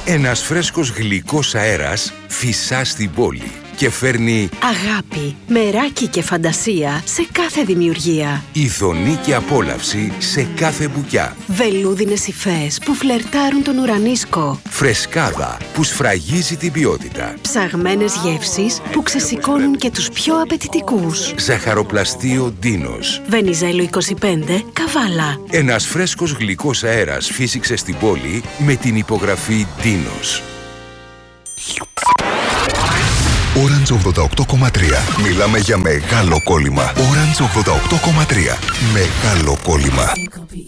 Ένας φρέσκος γλυκός αέρας φυσά στην πόλη και φέρνει αγάπη, μεράκι και φαντασία σε κάθε δημιουργία. ειδονή και απόλαυση σε κάθε μπουκιά. Βελούδινες υφές που φλερτάρουν τον ουρανίσκο. Φρεσκάδα που σφραγίζει την ποιότητα. Ψαγμένες γεύσεις που ξεσηκώνουν και τους πιο απαιτητικούς. Ζαχαροπλαστείο Ντίνος. Βενιζέλο 25, Καβάλα. Ένας φρέσκος γλυκός αέρας φύσηξε στην πόλη με την υπογραφή Ντίνος. Orange 88,3. Μιλάμε για μεγάλο κόλλημα. Orange 88,3. Μεγάλο κόλλημα.